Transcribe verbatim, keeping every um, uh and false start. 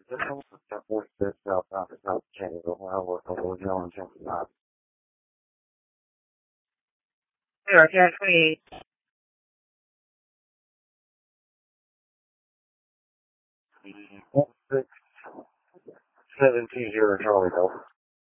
This South South Canada, where I work over here on Johnson Island. Zero ten twenty Six seven two zero Charlie Hill.